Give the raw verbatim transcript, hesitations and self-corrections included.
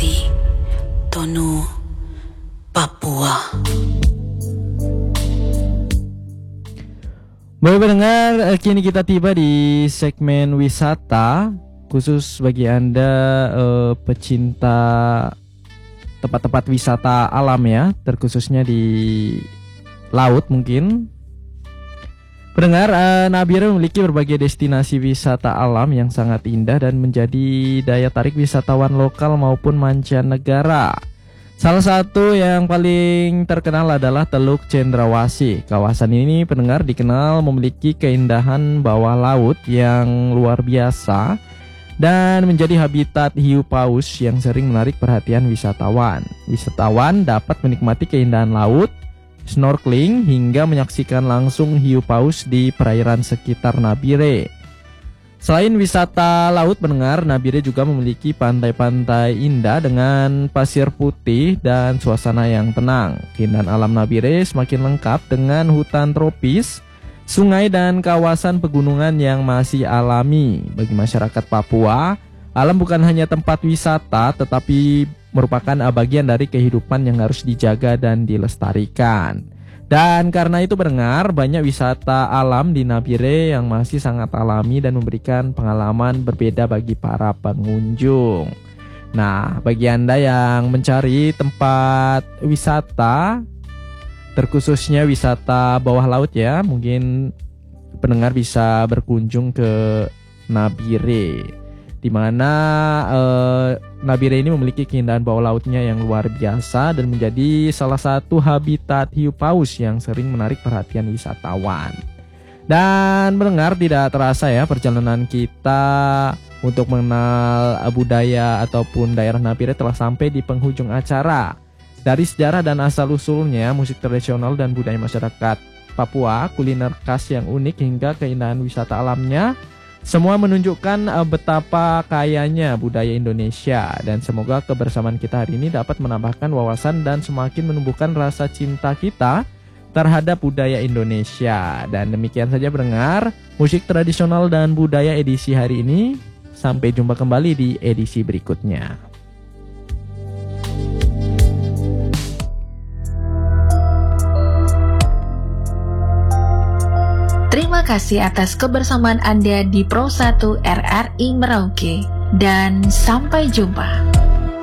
dari Tonu, Papua. Baik pendengar, kini kita tiba di segmen wisata. Khusus bagi Anda eh, pecinta tempat-tempat wisata alam ya, terkhususnya di laut mungkin. Pendengar, eh, Nabire memiliki berbagai destinasi wisata alam yang sangat indah dan menjadi daya tarik wisatawan lokal maupun mancanegara. Salah satu yang paling terkenal adalah Teluk Cendrawasih. Kawasan ini pendengar dikenal memiliki keindahan bawah laut yang luar biasa dan menjadi habitat hiu paus yang sering menarik perhatian wisatawan. Wisatawan dapat menikmati keindahan laut, snorkeling, hingga menyaksikan langsung hiu paus di perairan sekitar Nabire. Selain wisata laut pendengar, Nabire juga memiliki pantai-pantai indah dengan pasir putih dan suasana yang tenang. Keindahan alam Nabire semakin lengkap dengan hutan tropis, sungai dan kawasan pegunungan yang masih alami. Bagi masyarakat Papua, alam bukan hanya tempat wisata tetapi merupakan bagian dari kehidupan yang harus dijaga dan dilestarikan. Dan karena itu pendengar, banyak wisata alam di Nabire yang masih sangat alami dan memberikan pengalaman berbeda bagi para pengunjung. Nah, bagi Anda yang mencari tempat wisata, terkhususnya wisata bawah laut ya, mungkin pendengar bisa berkunjung ke Nabire, di mana eh, Nabire ini memiliki keindahan bawah lautnya yang luar biasa dan menjadi salah satu habitat hiu paus yang sering menarik perhatian wisatawan. Dan pendengar, tidak terasa ya perjalanan kita untuk mengenal budaya ataupun daerah Nabire telah sampai di penghujung acara. Dari sejarah dan asal-usulnya, musik tradisional dan budaya masyarakat Papua, kuliner khas yang unik hingga keindahan wisata alamnya, semua menunjukkan betapa kayanya budaya Indonesia. Dan semoga kebersamaan kita hari ini dapat menambahkan wawasan dan semakin menumbuhkan rasa cinta kita terhadap budaya Indonesia. Dan demikian saja pendengar musik tradisional dan budaya edisi hari ini. Sampai jumpa kembali di edisi berikutnya. Terima kasih atas kebersamaan Anda di Pro satu R R I Merauke, dan sampai jumpa.